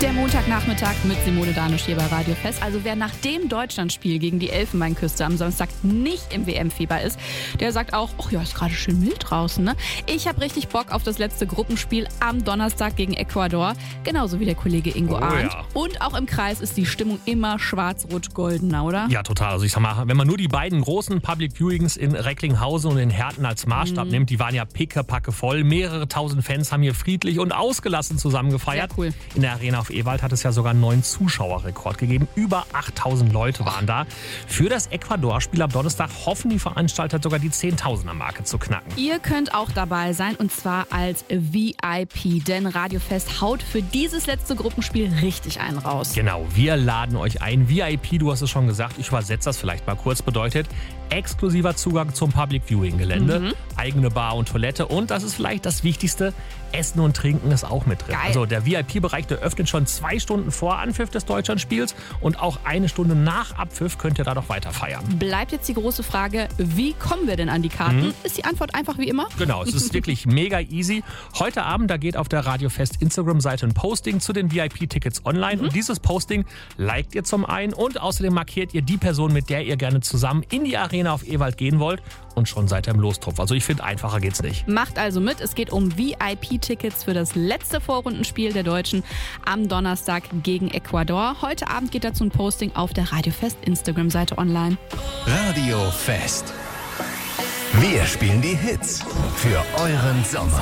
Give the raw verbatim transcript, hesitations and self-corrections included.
Der Montagnachmittag mit Simone Danisch hier bei Radio Fest. Also wer nach dem Deutschlandspiel gegen die Elfenbeinküste am Samstag nicht im W M-Fieber ist, der sagt auch, ach ja, ist gerade schön mild draußen, ne? Ich habe richtig Bock auf das letzte Gruppenspiel am Donnerstag gegen Ecuador. Genauso wie der Kollege Ingo Oh, Arndt. ja. Und auch im Kreis ist die Stimmung immer schwarz-rot-goldener, oder? Ja, total. Also ich sag mal, wenn man nur die beiden großen Public Viewings in Recklinghausen und in Herten als Maßstab Mhm. nimmt, die waren ja pickepacke voll. Mehrere tausend Fans haben hier friedlich und ausgelassen zusammen gefeiert. Sehr cool. In der Arena auf Ewald hat es ja sogar einen neuen Zuschauerrekord gegeben. Über achttausend Leute waren da. Für das Ecuador-Spiel am Donnerstag hoffen die Veranstalter sogar die Zehntausender-Marke zu knacken. Ihr könnt auch dabei sein und zwar als V I P, denn Radio Fest haut für dieses letzte Gruppenspiel richtig einen raus. Genau, wir laden euch ein. V I P, du hast es schon gesagt, ich übersetze das vielleicht mal kurz, bedeutet exklusiver Zugang zum Public Viewing Gelände, Mhm. eigene Bar und Toilette und das ist vielleicht das Wichtigste, Essen und Trinken ist auch mit drin. Geil. Also der V I P-Bereich, der öffnet schon zwei Stunden vor Anpfiff des Deutschlandspiels und auch eine Stunde nach Abpfiff könnt ihr da noch weiter feiern. Bleibt jetzt die große Frage, wie kommen wir denn an die Karten? Mhm. Ist die Antwort einfach wie immer? Genau, es ist wirklich mega easy. Heute Abend, da geht auf der Radio Fest Instagram-Seite ein Posting zu den V I P-Tickets online. Mhm. Und dieses Posting liked ihr zum einen und außerdem markiert ihr die Person, mit der ihr gerne zusammen in die Arena auf Ewald gehen wollt. Und schon seid ihr im Lostopf. Also ich finde, einfacher geht's nicht. Macht also mit. Es geht um V I P-Tickets für das letzte Vorrundenspiel der Deutschen am Donnerstag gegen Ecuador. Heute Abend geht dazu ein Posting auf der Radio Fest Instagram-Seite online. Radio Fest. Wir spielen die Hits für euren Sommer.